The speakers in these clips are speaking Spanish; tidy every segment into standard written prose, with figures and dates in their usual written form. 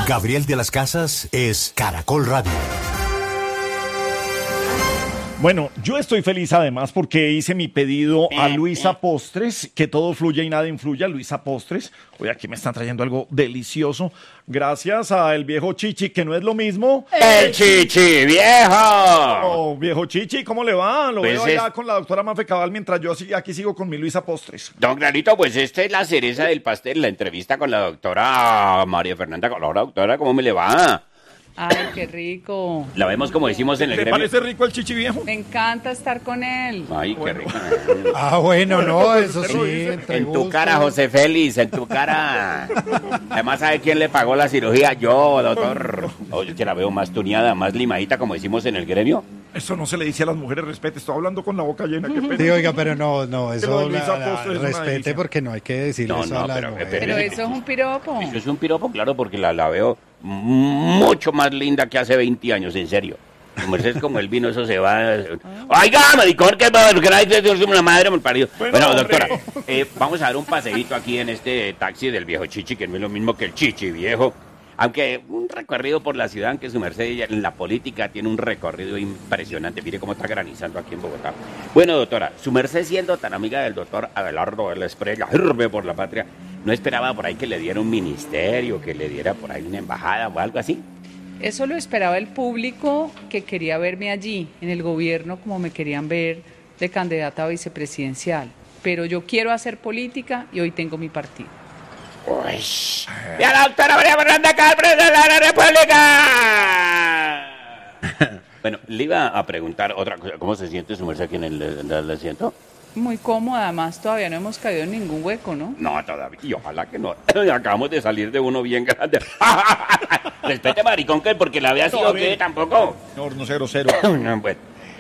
Gabriel de las Casas es Caracol Radio. Bueno, yo estoy feliz además porque hice mi pedido a Luisa Postres, que todo fluya y nada influya. Luisa Postres, hoy aquí me están trayendo algo delicioso. Gracias a el viejo Chichi, que no es lo mismo. ¡El Chichi viejo! Oh, viejo Chichi, ¿cómo le va? Lo Pues veo allá con la doctora Mafe Cabal mientras yo aquí sigo con mi Luisa Postres. Don Clarito, pues esta es la cereza del pastel, la entrevista con la doctora María Fernanda. Hola, doctora, ¿cómo me le va? Ay, qué rico. La vemos como decimos en el ¿Le gremio. parece rico el Chichi viejo? Me encanta estar con él. Ay, qué rico. Ah, bueno, no, eso sí. En tu cara, José Félix, en tu cara. Además, ¿sabe quién le pagó la cirugía? Yo, doctor. Oye, que la veo más tuneada, más limadita, como decimos en el gremio. Eso no se le dice a las mujeres, respete. Estoy hablando con la boca llena, qué pena. Sí, oiga, pero no, lo de eso Luisa Postres es una respete delicia. porque no hay que decirle No, eso no, a las pero- mujeres. Pero eso es un piropo. Eso es un piropo, claro, porque la veo mucho más linda que hace 20 años, en serio. Como es como el vino, eso se va. Oiga, maricón, que es una madre mal parido. Bueno, hombre. doctora, vamos a dar un paseíto aquí en este taxi del viejo Chichi, que no es lo mismo que el Chichi viejo. Aunque un recorrido por la ciudad, que su merced ya en la política tiene un recorrido impresionante. Mire cómo está granizando aquí en Bogotá. Bueno, doctora, su merced siendo tan amiga del doctor Abelardo de la Espriella, firme por la patria, ¿no esperaba por ahí que le diera un ministerio, que le diera por ahí una embajada o algo así? Eso lo esperaba el público que quería verme allí, en el gobierno, como me querían ver de candidata a vicepresidencial. Pero yo quiero hacer política y hoy tengo mi partido. Uy. ¡Y a la doctora María Fernanda Cabal, de la República! Bueno, le iba a preguntar otra cosa. ¿Cómo se siente su merced aquí en el asiento? Muy cómoda, además todavía no hemos caído en ningún hueco, ¿no? No, todavía. Y ojalá que no. Acabamos de salir de uno bien grande. Respete, maricón, que porque la había sido que tampoco. No sea grosero. No, bueno,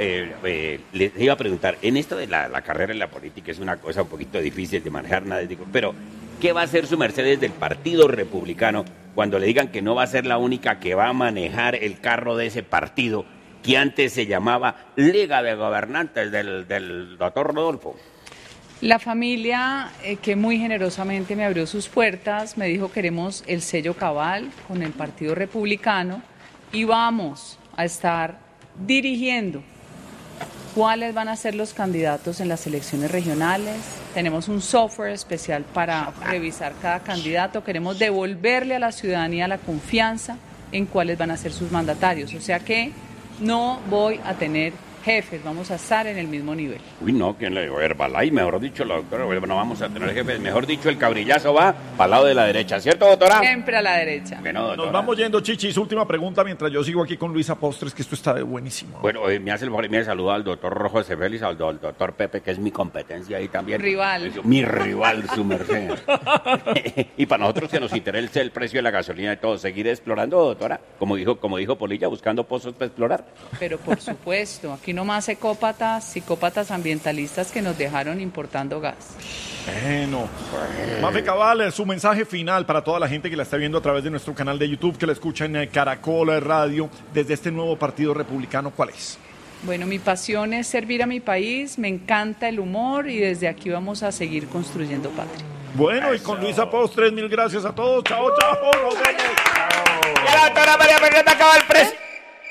les iba a preguntar, en esto de la carrera en la política es una cosa un poquito difícil de manejar, nada, digo, pero ¿qué va a hacer su merced desde el Partido Republicano cuando le digan que no va a ser la única que va a manejar el carro de ese partido que antes se llamaba Liga de Gobernantes del doctor Rodolfo? La familia que muy generosamente me abrió sus puertas, me dijo queremos el sello Cabal con el Partido Republicano y vamos a estar dirigiendo cuáles van a ser los candidatos en las elecciones regionales. Tenemos un software especial para revisar cada candidato. Queremos devolverle a la ciudadanía la confianza en cuáles van a ser sus mandatarios. O sea que no voy a tener jefes, vamos a estar en el mismo nivel. Uy, no, ¿quién le dijo? Herbalife, mejor dicho, la doctora, no vamos a tener jefes, mejor dicho, el cabrillazo va para el lado de la derecha, ¿cierto, doctora? Siempre a la derecha. Bueno, doctora. Nos vamos yendo, Chichi. Su última pregunta mientras yo sigo aquí con Luisa Postres, que esto está buenísimo. Bueno, me hace el favor y me saluda al doctor José Félix, al doctor Pepe, que es mi competencia ahí también. Rival. Mi rival, su merced. Y para nosotros que nos interesa el precio de la gasolina y todo, seguir explorando, doctora, como dijo Polilla, buscando pozos para explorar. Pero por supuesto, aquí no más psicópatas ambientalistas que nos dejaron importando gas. Bueno. Mafe Cabal, su mensaje final para toda la gente que la está viendo a través de nuestro canal de YouTube, que la escucha en Caracol Radio, desde este nuevo Partido Republicano, ¿cuál es? Bueno, mi pasión es servir a mi país, me encanta el humor y desde aquí vamos a seguir construyendo patria. Bueno, y con Luisa Postres, mil gracias a todos. Chao, chao. Nos vemos. Y a la doctora María Fernanda Cabal,